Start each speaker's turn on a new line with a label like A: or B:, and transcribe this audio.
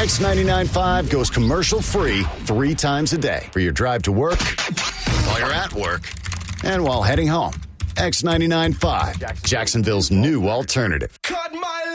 A: X99.5 goes commercial-free 3 times a day for your drive to work, while you're at work, and while heading home. X99.5, Jacksonville's new alternative.
B: Cut my